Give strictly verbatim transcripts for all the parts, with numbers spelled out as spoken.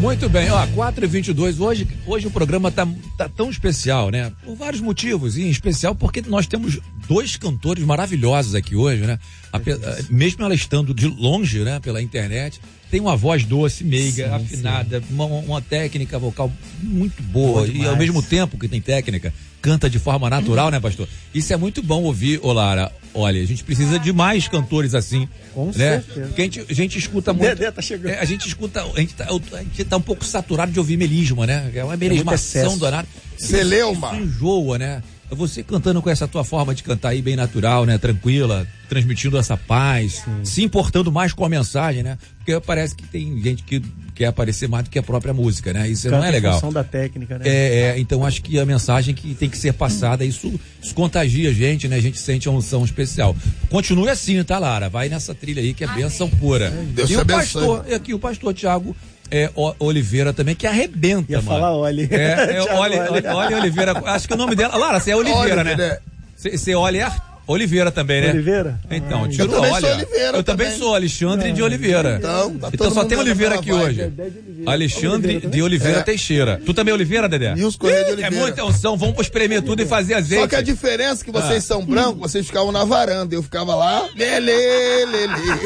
Muito bem, ó, quatro e vinte e dois, hoje, hoje o programa tá, tá tão especial, né? Por vários motivos, e em especial porque nós temos dois cantores maravilhosos aqui hoje, né? Ape- mesmo ela estando de longe, né, pela internet, tem uma voz doce, meiga, sim, afinada, sim. Uma, uma técnica vocal muito boa, e ao mesmo tempo que tem técnica, canta de forma natural, né, pastor? Isso é muito bom ouvir, ô Lara. Olha, a gente precisa de mais cantores assim, com né? certeza. Porque a gente, a gente escuta muito. Dedé tá chegando. É, a gente escuta, a gente, tá, a gente tá um pouco saturado de ouvir melisma, né? É uma melismação danada. Celeuma. Isso enjoa, né? Você cantando com essa tua forma de cantar aí bem natural, né? Tranquila, transmitindo essa paz, sim. Se importando mais com a mensagem, né? Porque parece que tem gente que quer aparecer mais do que a própria música, né? Isso Canta não é legal. A função da técnica, né? É, é, então acho que a mensagem que tem que ser passada, isso, isso contagia a gente, né? A gente sente uma unção especial. Continue assim, tá, Lara? Vai nessa trilha aí que é bênção pura. Deus e te o abençoe. pastor, aqui o pastor Tiago É, o, Oliveira também, que arrebenta, Ia mano. falar Oli. É, é Oli, Oli, Oli Oliveira. Acho que o nome dela... Lara, você é Oliveira, Oli, né? Você olha Oliveira também, né? Oliveira? Então, Ai, tira o Oli. Eu também sou Alexandre não, de Oliveira. Então, tá então só tem Oliveira aqui hoje. Oliveira. Alexandre Oliveira de Oliveira é. Teixeira. Tu também é Oliveira, Dedé? Nilson Correia de Oliveira. É muita unção, vamos espremer tudo e fazer azeite. Só que a diferença é que vocês ah. são brancos, vocês ficavam na varanda, eu ficava lá, lele, lele.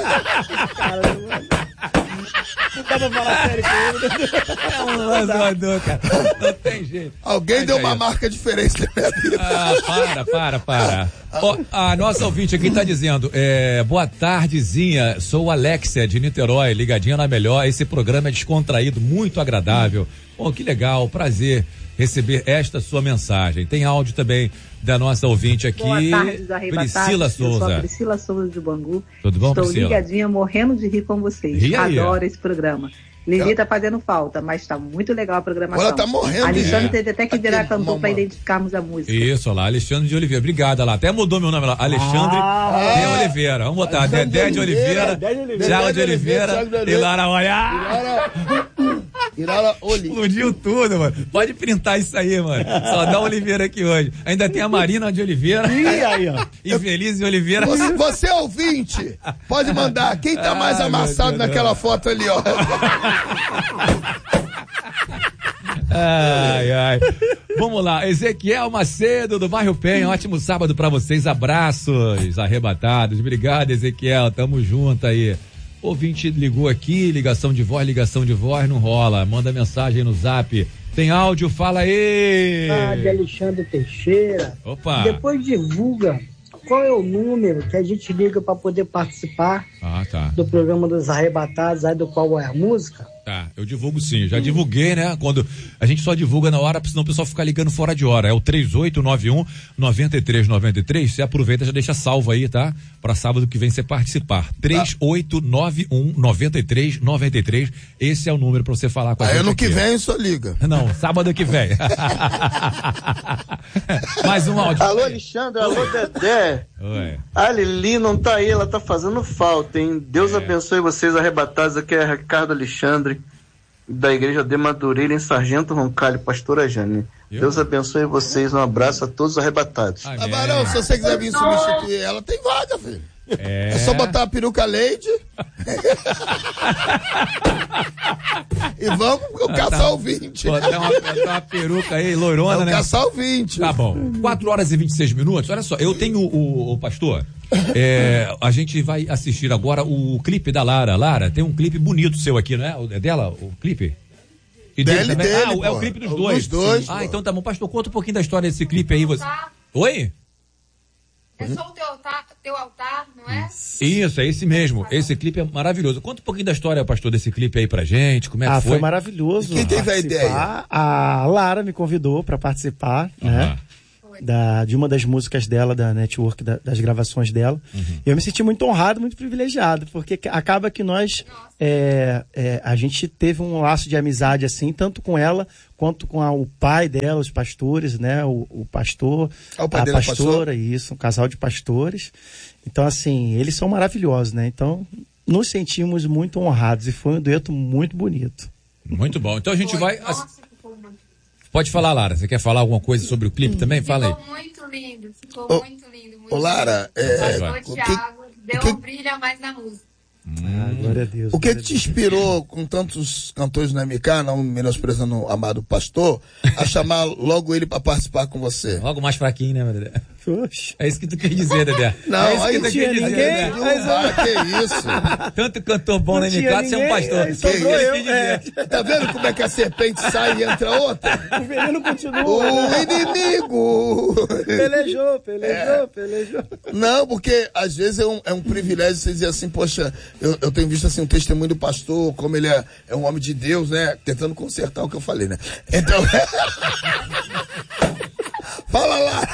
Não dá pra falar sério com ele. É um lançador, cara. Não tem jeito. Alguém Mas deu aí. uma marca diferente na minha vida. Ah, para, para, para. Oh, a nossa ouvinte aqui tá dizendo, é, boa tardezinha, sou Alexia de Niterói, ligadinha na melhor, esse programa é descontraído, muito agradável. Pô, que legal, prazer receber esta sua mensagem. Tem áudio também da nossa ouvinte aqui, boa tarde, Priscila Souza. Eu sou a Priscila Souza de Bangu. Tudo bom, Estou Priscila? ligadinha, morrendo de rir com vocês. Ria Adoro aí. esse programa. Levi tá fazendo falta, mas tá muito legal a programação. Ela tá morrendo. Alexandre é. teve até que virar cantor para identificarmos a música. Isso, lá, Alexandre de Oliveira. Obrigada lá. Até mudou meu nome lá. Alexandre ah, de Oliveira. Vamos botar. Dedé de Oliveira, Thiago de Oliveira e Lara Olha. Irara Oli. Explodiu tudo, mano. Pode printar isso aí, mano. Só dá Oliveira aqui hoje. Ainda tem a Marina de Oliveira. E aí, ó. E Feliz de Oliveira. Você, você é ouvinte. Pode mandar. Quem tá mais Ai, amassado naquela foto ali, ó? Ai, ai. Vamos lá, Ezequiel Macedo do Bairro Penha, ótimo sábado pra vocês, abraços arrebatados, obrigado Ezequiel, tamo junto aí. O ouvinte ligou aqui, ligação de voz, ligação de voz, não rola, manda mensagem no zap, tem áudio, fala aí. Ah, de Alexandre Teixeira. Opa. Depois divulga qual é o número que a gente liga para poder participar ah, tá. do programa dos Arrebatados, aí do qual é a música. Tá, eu divulgo sim, já divulguei, né? Quando a gente só divulga na hora, senão o pessoal fica ligando fora de hora. É o três oito nove um, nove três nove três. Você aproveita e já deixa salvo aí, tá? Pra sábado que vem você participar. três oito nove um, nove três nove três. Esse é o número pra você falar com a aí gente. Aí ano aqui, que vem ó. só liga. Não, sábado que vem. Mais um áudio. Alô, Alexandre, alô, Dedé. Oi. A Lili não tá aí, ela tá fazendo falta, hein? Deus É. abençoe vocês, arrebatados. Aqui é Ricardo Alexandre, da igreja de Madureira, em Sargento Roncalho, pastora Jane. Eu? Deus abençoe vocês, um abraço a todos os arrebatados. Ah, Barão, se você quiser vir substituir ela, tem vaga, filho. É, é só botar a peruca Leide e vamos caçar tá, o vinte. Botar uma, botar uma peruca aí, loirona, vamos né? Caçar o vinte. Tá bom. quatro horas e vinte e seis minutos. Olha só, eu tenho o, o pastor. É, a gente vai assistir agora o clipe da Lara. Lara, tem um clipe bonito seu aqui, não é? É dela, o clipe? E dele, dele também? Dele, ah, pô. é o clipe dos dois. Os dois. Ah, então tá bom. Pastor, conta um pouquinho da história desse clipe aí. Você... Oi? É só o teu altar, teu altar, não é? Isso, é esse mesmo. Esse clipe é maravilhoso. Conta um pouquinho da história, pastor, desse clipe aí pra gente. Como é que ah, foi? foi maravilhoso. E quem teve a ideia? A Lara me convidou para participar, uhum. né? Da, de uma das músicas dela, da network, da, das gravações dela. Uhum. Eu me senti muito honrado, muito privilegiado, porque acaba que nós, é, é, a gente teve um laço de amizade assim, tanto com ela, quanto com a, o pai dela, os pastores, né? O, o pastor, ah, o pai a dela pastora, passou? Isso, um casal de pastores. Então, assim, eles são maravilhosos, né? Então, nos sentimos muito honrados e foi um dueto muito bonito. Muito bom. Então a gente vai... Pode falar, Lara. Você quer falar alguma coisa sobre o clipe também? Fala aí. Ficou muito lindo. Ficou ô, muito lindo. Muito ô, Lara, lindo. é... O pastor Thiago deu que... um brilho a mais na música. Ah, glória a Deus. O que glória te a Deus. inspirou com tantos cantores na M K, não menosprezando o amado pastor, a chamar logo ele para participar com você? Logo mais fraquinho, né, Dedé? Poxa. É isso que tu quer dizer, Dedé. Não, é isso aí que tu tinha quer dizer, ninguém, Dedé. mas Ah, que isso? Tanto cantor bom na Não M K, tinha você é um ninguém, pastor. aí sobrou Que isso eu, que dizer. é. Tá vendo como é que a serpente sai e entra outra? O veneno continua. O né? inimigo! Pelejou, pelejou, É. pelejou. Não, porque às vezes é um, é um privilégio você dizer assim, poxa, eu, eu tenho visto assim um testemunho do pastor, como ele é, é um homem de Deus, né? Tentando consertar o que eu falei, né? Então. Fala lá!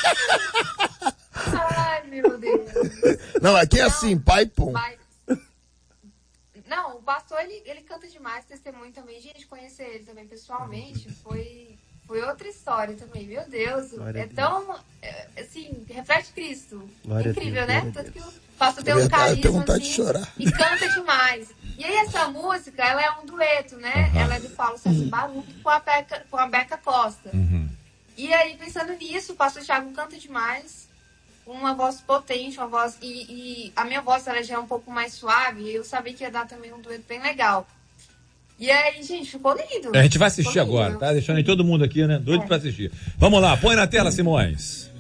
Ai, meu Deus. Não, aqui é assim, pai, pum. Mas... Não, o pastor, ele, ele canta demais, testemunho também. Gente, conhecer ele também pessoalmente foi, foi outra história também. Meu Deus, Glória é a Deus. tão, é, assim, reflete Cristo. Glória a Incrível, Deus, né? glória a Tanto que Deus. o pastor tem É um verdade, eu carisma, tenho vontade assim, de chorar. e canta demais. E aí essa música, ela é um dueto, né? Uhum. Ela é do Paulo César Baruto com a Beca, com a Beca Costa. Uhum. E aí, pensando nisso, o pastor Thiago canta demais, uma voz potente, uma voz... E, e a minha voz, ela já é um pouco mais suave, e eu sabia que ia dar também um dueto bem legal. E aí, gente, ficou lindo. A gente vai assistir Ficou lindo. agora, tá? Deixando aí todo mundo aqui, né? Doido É. pra assistir. Vamos lá, põe na tela, Simões.